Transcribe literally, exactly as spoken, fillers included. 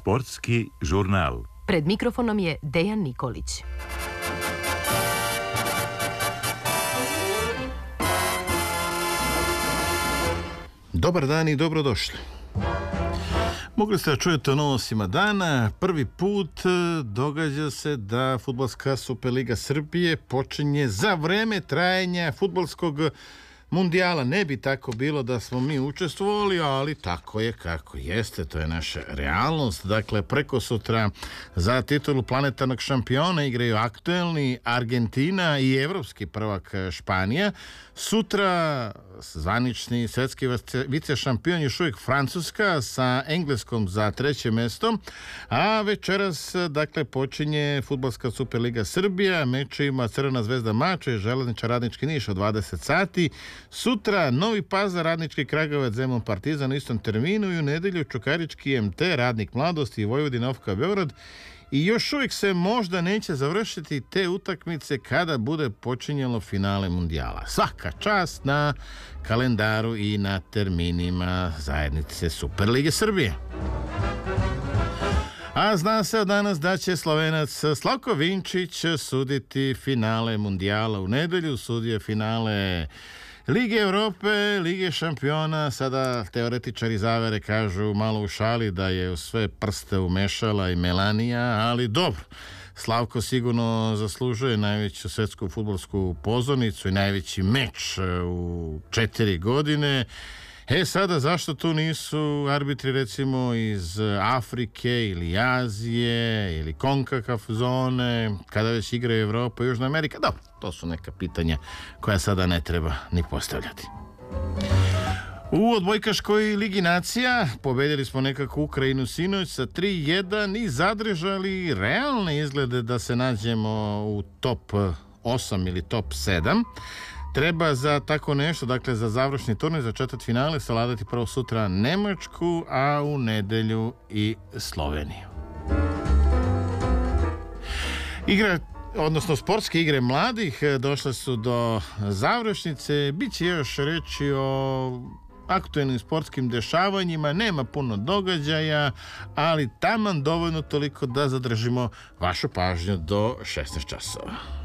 Sportski žurnal. Pred mikrofonom je Dejan Nikolić. Dobar dan i dobrodošli. Mogli ste da čujete o novostima dana. Prvi put događa se da Fudbalska Superliga Srbije počinje za vreme trajanja fudbalskog mundijala. Ne bi tako bilo da smo mi učestvovali, ali tako je kako jeste, to je naša realnost. Dakle, preko sutra za titulu planetarnog šampiona igraju aktuelni Argentina i evropski prvak Španija. Sutra zvanični svetski vice šampion još uvijek Francuska sa Engleskom za treće mesto, a večeras dakle počinje Fudbalska Superliga Srbija, meč ima Crvena zvezda Mačve, Železničar Radnički Niš od dvadeset sati. Sutra Novi Pazar, Radnički Kragujevac, Zemun Partizan u istom terminu i u nedelju Čukarički M T, Radnik Mladosti i Vojvodina F K Beograd. I još uvijek se možda neće završiti te utakmice kada bude počinjalo finale mundijala. Svaka čast na kalendaru i na terminima zajednice Superlige Srbije. A zna se od danas da će Slovenac Slavko Vinčić suditi finale mundijala u nedelju, sudio finale Lige Evrope, Lige šampiona. Sada teoretičari zavere kažu malo u šali da je u sve prste umešala i Melanija, ali dobro. Slavko sigurno zaslužuje najveću svetsku fudbalsku pozornicu i najveći meč u četiri godine. E sada, zašto tu nisu arbitri recimo iz Afrike ili Azije ili CONCACAF zone, kada već igraju Evropa i Južna Amerika? Dobro, to su neka pitanja koja sada ne treba ni postavljati. U odbojkaškoj Ligi nacija pobedili smo nekako Ukrajinu sinoć sa tri jedan i zadržali realne izglede da se nađemo u top osam ili top sedam. Treba za tako nešto, dakle za završni turnir, za četvrtfinale savladati prvo sutra Nemačku, a u nedelju i Sloveniju. Igra, odnosno sportske igre mladih došle su do završnice. Biće još reći o aktuelnim sportskim dešavanjima, nema puno događaja, ali taman dovoljno toliko da zadržimo vašu pažnju do šesnaest časova.